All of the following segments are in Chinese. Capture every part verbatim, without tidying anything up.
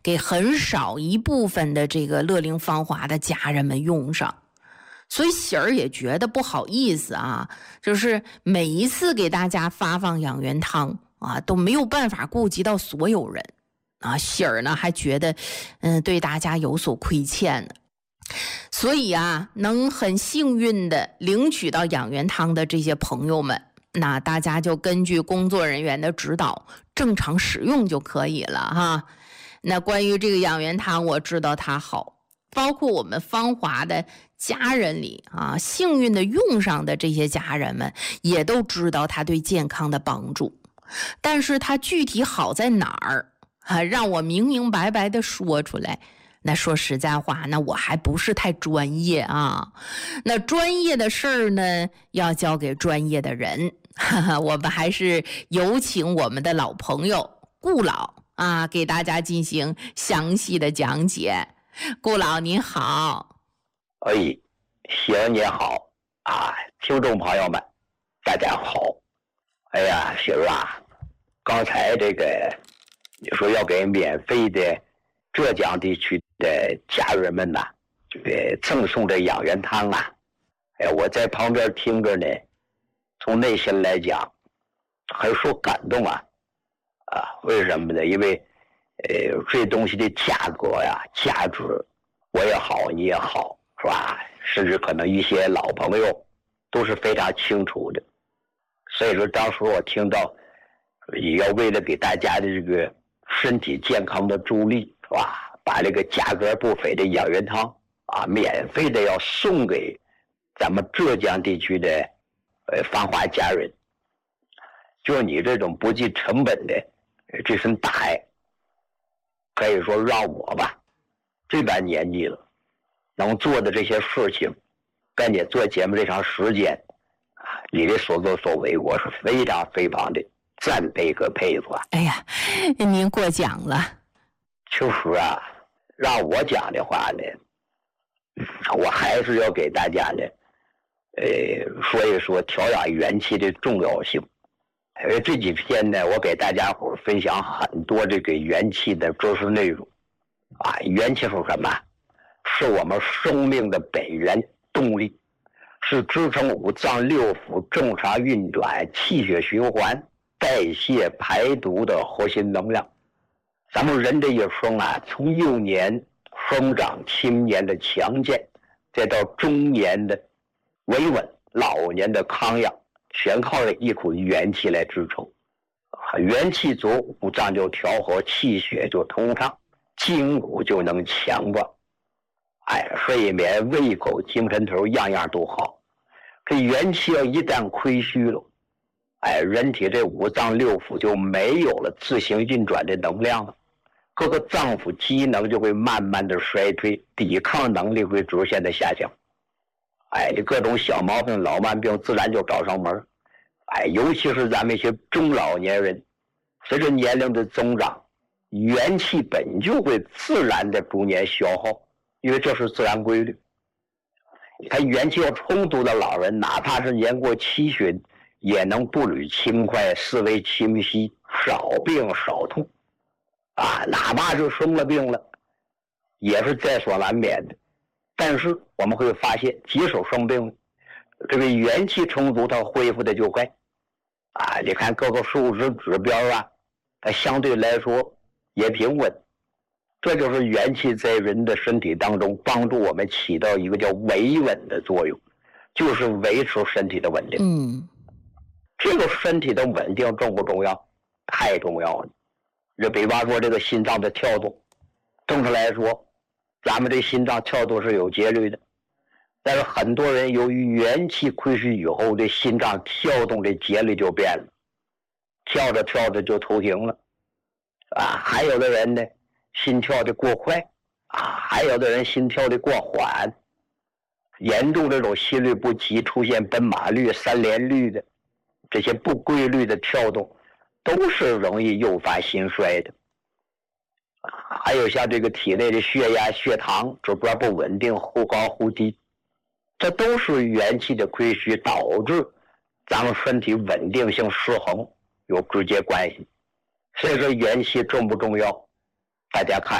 给很少一部分的这个乐龄芳华的家人们用上。所以喜儿也觉得不好意思啊，就是每一次给大家发放养元汤啊，都没有办法顾及到所有人啊。喜儿呢还觉得，嗯，对大家有所亏欠呢。所以啊，能很幸运的领取到养元汤的这些朋友们，那大家就根据工作人员的指导，正常使用就可以了哈。那关于这个养元汤，我知道它好，包括我们芳华的家人里啊，幸运的用上的这些家人们也都知道它对健康的帮助，但是它具体好在哪儿啊？让我明明白白的说出来，那说实在话，那我还不是太专业啊。那专业的事儿呢，要交给专业的人。哈哈，我们还是有请我们的老朋友顾老啊，给大家进行详细的讲解。顾老您好。 哎，喜儿你好啊，听众朋友们大家好。哎呀，喜儿啊，刚才这个你说要给免费的浙江地区的家人们呐、啊，这个赠送这养元汤啊，哎，我在旁边听着呢，从内心来讲很受感动啊啊！为什么呢？因为呃，这东西的价格呀、价值，我也好，你也好，是吧？甚至可能一些老朋友都是非常清楚的。所以说，当时我听到也要为了给大家的这个身体健康的助力，是吧？把这个价格不菲的养元汤啊，免费的要送给咱们浙江地区的呃芳华家人，就你这种不计成本的这份大爱，可以说让我吧这般年纪了能做的这些事情，跟你做节目这长时间啊，你的所作所为，我是非常非常的赞佩和佩服啊。 哎呀，您过奖了。 其实啊，让我讲的话呢，我还是要给大家呢呃，说一说调养元气的重要性。呃，这几天呢，我给大家伙分享很多这个元气的知识内容。啊，元气是什么？是我们生命的本源动力，是支撑五脏六腑正常运转、气血循环、代谢排毒的核心能量。咱们人这一生啊，从幼年生长、青年的强健，再到中年的维稳，老年的康养，全靠着一股元气来支撑。元气足，五脏就调和，气血就通畅，筋骨就能强壮。哎，睡眠、胃口、精神头样样都好。这元气要一旦亏虚了，哎，人体这五脏六腑就没有了自行运转的能量了，各个脏腑机能就会慢慢的衰退，抵抗能力会逐渐的下降。哎，各种小毛病、老慢病自然就找上门。哎，尤其是咱们一些中老年人，随着年龄的增长，元气本就会自然的逐年消耗，因为这是自然规律。你看元气要充足的老人，哪怕是年过七旬，也能步履轻快，思维清晰，少病少痛啊，哪怕是生了病了，也是在所难免的。但是我们会发现，即使生病了，这个元气充足，它恢复的就快啊！你看各个数值指标啊，它相对来说也平稳。这就是元气在人的身体当中帮助我们起到一个叫维稳的作用，就是维持身体的稳定。 嗯， 这个身体的稳定重不重要？太重要了。就比方说这个心脏的跳动，正常来说，咱们这心脏跳动是有节律的，但是很多人由于元气亏虚以后，这心脏跳动的节律就变了，跳着跳着就突停了啊！还有的人呢，心跳的过快啊，还有的人心跳的过缓，严重这种心律不齐，出现奔马律、三连律的这些不规律的跳动，都是容易诱发心衰的。还有像这个体内的血压、血糖指标不稳定，忽高忽低，这都是元气的亏虚导致咱们身体稳定性失衡有直接关系。所以说元气重不重要？大家看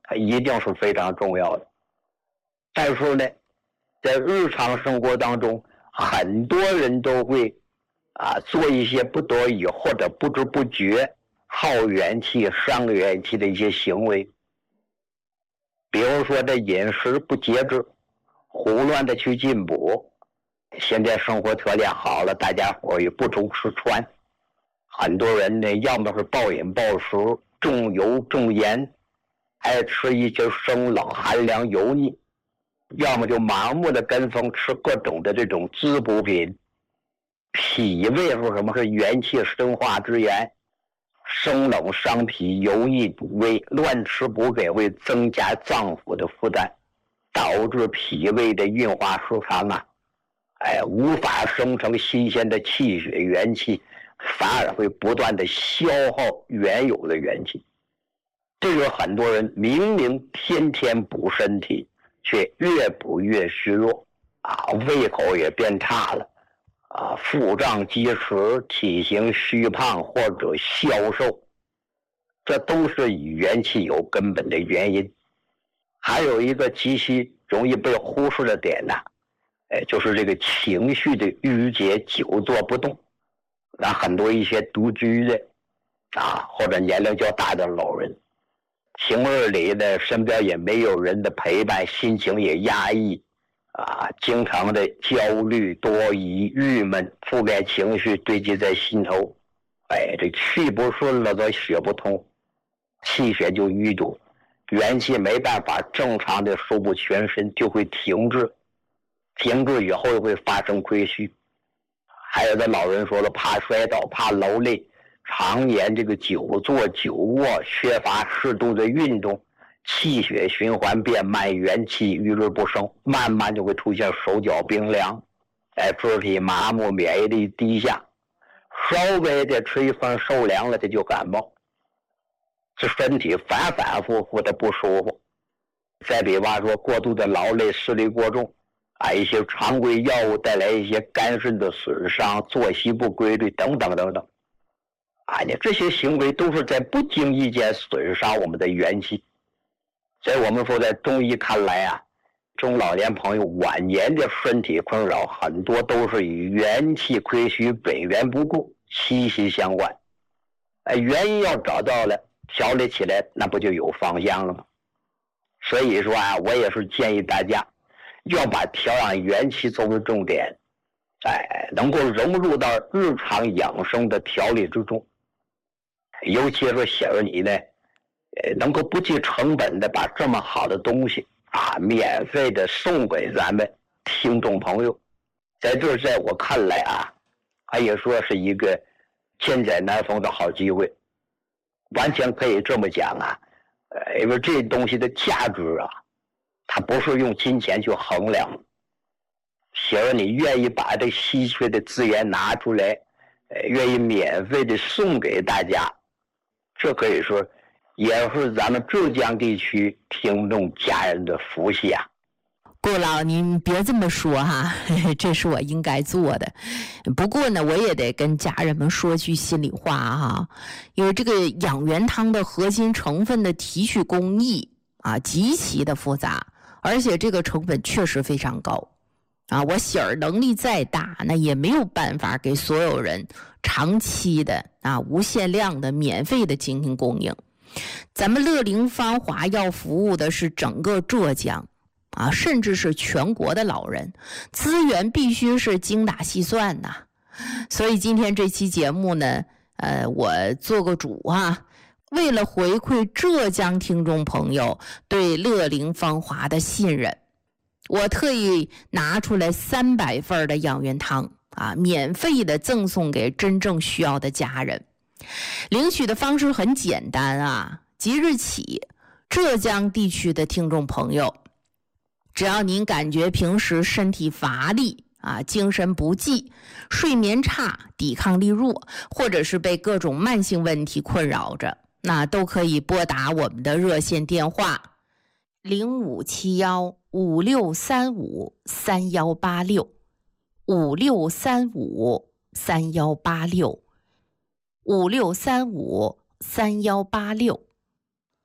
它一定是非常重要的。但是呢，在日常生活当中，很多人都会啊做一些不得已或者不知不觉耗元气、伤元气的一些行为，比如说这饮食不节制，胡乱的去进补。现在生活条件好了，大家伙也不重吃穿，很多人呢，要么是暴饮暴食，重油重盐，爱吃一些生冷寒凉油腻，要么就盲目的跟风吃各种的这种滋补品。脾胃是什么？是元气生化之源，生冷伤脾，油腻补胃，乱吃补给会增加脏腑的负担，导致脾胃的运化失常啊，哎，无法生成新鲜的气血元气，反而会不断的消耗原有的元气。这就是很多人明明天天补身体，却越补越虚弱啊，胃口也变差了啊，腹胀积食，体型虚胖或者消瘦，这都是与元气有根本的原因。还有一个极其容易被忽视的点呢、啊，哎，就是这个情绪的郁结，久坐不动。那很多一些独居的啊，或者年龄较大的老人，平日里呢身边也没有人的陪伴，心情也压抑啊，经常的焦虑、多疑、郁闷，负面情绪堆积在心头。哎，这气不顺了，则血不通，气血就淤堵，元气没办法正常的输布全身，就会停滞。停滞以后又会发生亏虚。还有的老人说了，怕摔倒，怕劳累，常年这个久坐久卧，缺乏适度的运动，气血循环变慢，元气郁日不生，慢慢就会出现手脚冰凉，哎，肢体麻木，免疫力低下，稍微的吃一份受凉了，这就感冒，这身体反反复复的不舒服。再比方说过度的劳累，视力过重啊，一些常规药物带来一些肝肾的损伤，作息不规律等等等等啊，你这些行为都是在不经意间损伤我们的元气。所以我们说在中医看来啊，中老年朋友晚年的身体困扰很多都是与元气亏虚、本源不顾息息相关。哎，原因要找到了，调理起来那不就有方向了吗？所以说啊，我也是建议大家要把调养元气作为重点，哎，能够融入到日常养生的调理之中。尤其是想着你呢，呃，能够不计成本的把这么好的东西啊，免费的送给咱们听众朋友，在这在我看来啊，可以说是一个千载难逢的好机会，完全可以这么讲啊，呃，因为这东西的价值啊，它不是用金钱去衡量，假如你愿意把这稀缺的资源拿出来，呃，愿意免费的送给大家，这可以说也是咱们浙江地区听众家人的福气啊。 顾老，您别这么说哈，这是我应该做的。不过呢，我也得跟家人们说句心里话哈，因为这个养元汤的核心成分的提取工艺啊，极其的复杂，而且这个成本确实非常高啊。我喜儿能力再大，那也没有办法给所有人长期的啊、无限量的免费的进行供应。咱们乐龄芳华要服务的是整个浙江啊，甚至是全国的老人，资源必须是精打细算呐。所以今天这期节目呢，呃，我做个主啊，为了回馈浙江听众朋友对乐龄芳华的信任，我特意拿出来三百份的养元汤啊，免费的赠送给真正需要的家人。领取的方式很简单啊，即日起，浙江地区的听众朋友，只要您感觉平时身体乏力啊，精神不济，睡眠差，抵抗力弱，或者是被各种慢性问题困扰着，那都可以拨打我们的热线电话零五七幺五六三五三幺八六五六三五三幺八六五六三五三幺八六。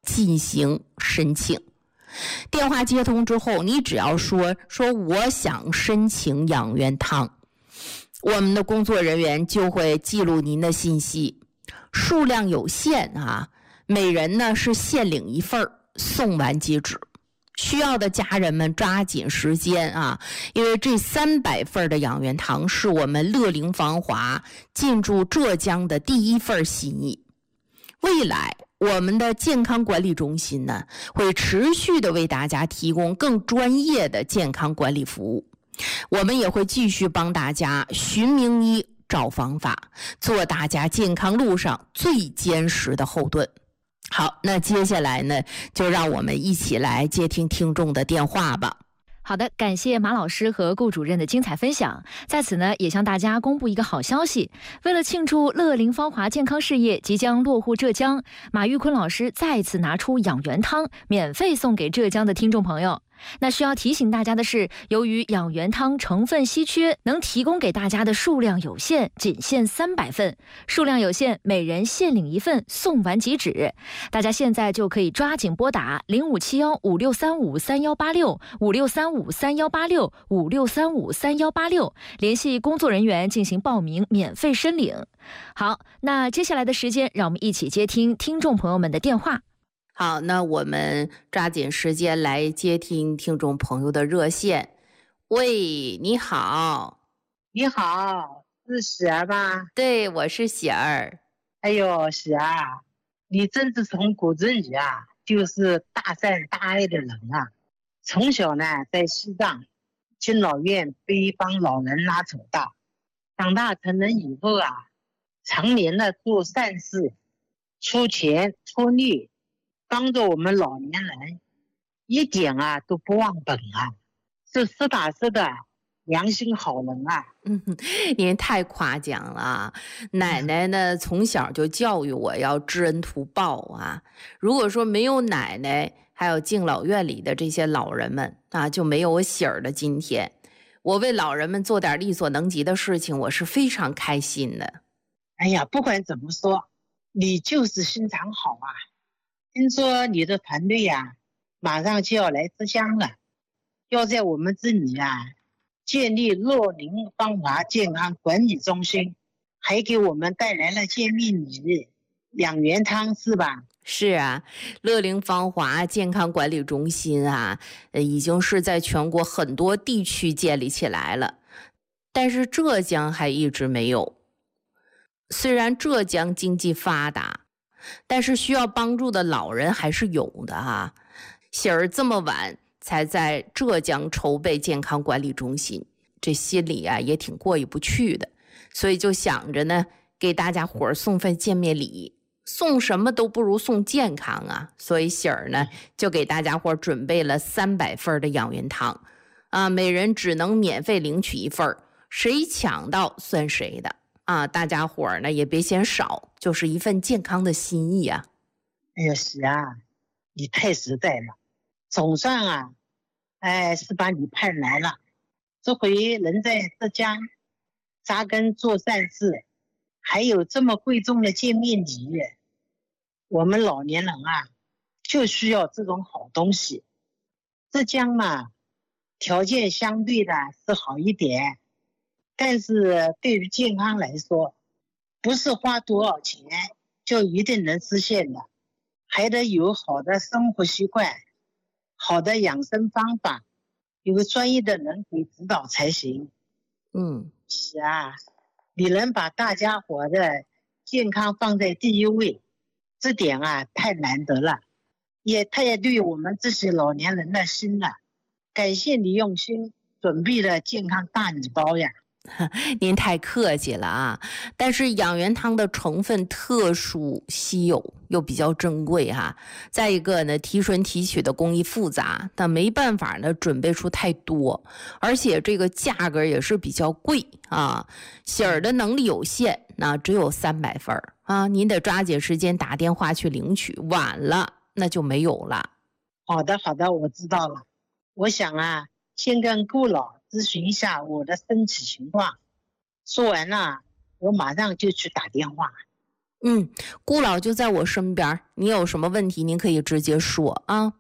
进行申请。电话接通之后，你只要说说我想申请养元汤，我们的工作人员就会记录您的信息，数量有限啊，每人呢是限领一份，送完即止。需要的家人们抓紧时间啊，因为这三百份的养元汤是我们乐龄芳华进驻浙江的第一份心意。未来我们的健康管理中心呢，会持续的为大家提供更专业的健康管理服务。我们也会继续帮大家寻名医、找方法，做大家健康路上最坚实的后盾。好，那接下来呢，就让我们一起来接听听众的电话吧。 好的，感谢马老师和顾主任的精彩分享。在此呢，也向大家公布一个好消息，为了庆祝乐龄芳华健康事业即将落户浙江，马玉坤老师再次拿出养元汤，免费送给浙江的听众朋友。那需要提醒大家的是，由于养元汤成分稀缺，能提供给大家的数量有限，仅限三百份，数量有限，每人限领一份，送完即止。大家现在就可以抓紧拨打零五七幺五六三五三幺八六五六三五三幺八六五六三五三幺八六，联系工作人员进行报名，免费申领。好，那接下来的时间，让我们一起接听听众朋友们的电话。 好，那我们抓紧时间来接听听众朋友的热线。喂，你好。 你好，是喜儿吗？ 对，我是喜儿。 哎呦，喜儿，你真是从骨子里啊，就是大善大爱的人啊。从小呢，在西藏敬老院被一帮老人拉扯大，长大成人以后啊，常年的做善事，出钱出力，帮着我们老年人，一点啊都不忘本啊，是实打实的良心好人啊。 嗯，您太夸奖了啊！奶奶呢，从小就教育我要知恩图报啊。如果说没有奶奶，还有敬老院里的这些老人们啊，就没有我喜儿的今天。我为老人们做点力所能及的事情，我是非常开心的。 哎呀，不管怎么说，你就是心肠好啊。听说你的团队呀、啊，马上就要来浙江了，要在我们这里啊建立乐龄芳华健康管理中心，还给我们带来了见面礼、养元汤，是吧？ 是啊，乐龄芳华健康管理中心啊，呃，已经是在全国很多地区建立起来了，但是浙江还一直没有。虽然浙江经济发达，但是需要帮助的老人还是有的啊。喜儿这么晚才在浙江筹备健康管理中心，这心里啊也挺过意不去的，所以就想着呢，给大家伙儿送份见面礼，送什么都不如送健康啊。所以喜儿呢就给大家伙儿准备了三百份的养元汤啊，每人只能免费领取一份，谁抢到算谁的。啊，大家伙儿呢也别嫌少，就是一份健康的心意啊。 哎呀，喜啊，你太实在了，总算啊，哎，是把你盼来了。这回能在浙江扎根做善事，还有这么贵重的见面礼，我们老年人啊，就需要这种好东西。浙江嘛，条件相对的是好一点。但是对于健康来说，不是花多少钱就一定能实现的，还得有好的生活习惯，好的养生方法，有个专业的人给指导才行。 嗯， 是啊，你能把大家伙的健康放在第一位，这点啊太难得了，也太对我们这些老年人的心了。感谢你用心准备的健康大礼包呀。 您太客气了啊！但是养元汤的成分特殊稀有，又比较珍贵哈。再一个呢，提纯提取的工艺复杂，但没办法呢准备出太多，而且这个价格也是比较贵啊。喜儿的能力有限，那只有三百份啊，您得抓紧时间打电话去领取，晚了那就没有了。 好的，好的，我知道了。我想啊，先跟顾老咨询一下我的身体情况，说完了我马上就去打电话。 嗯，顾老就在我身边，你有什么问题您可以直接说啊。